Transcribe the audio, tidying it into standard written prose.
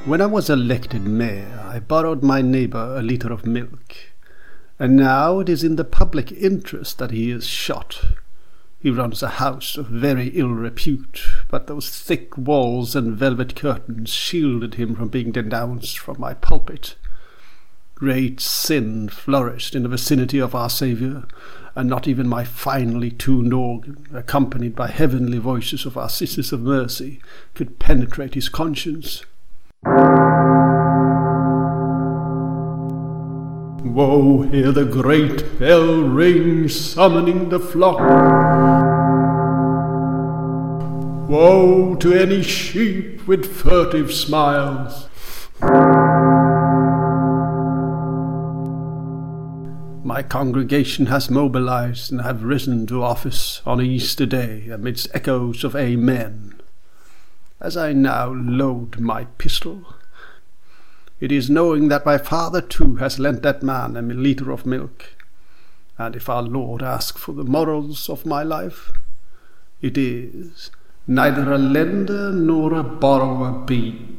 When I was elected mayor, I borrowed my neighbour a litre of milk, and now it is in the public interest that he is shot. He runs a house of very ill repute, but those thick walls and velvet curtains shielded him from being denounced from my pulpit. Great sin flourished in the vicinity of our Saviour, and not even my finely tuned organ, accompanied by heavenly voices of our Sisters of Mercy, could penetrate his conscience. Woe, hear the great bell ring, summoning the flock. Woe to any sheep with furtive smiles. My congregation has mobilized and have risen to office on Easter Day amidst echoes of Amen. As I now load my pistol, it is knowing that my Father too has lent that man a litre of milk, and if our Lord asks for the morals of my life, it is, neither a lender nor a borrower be.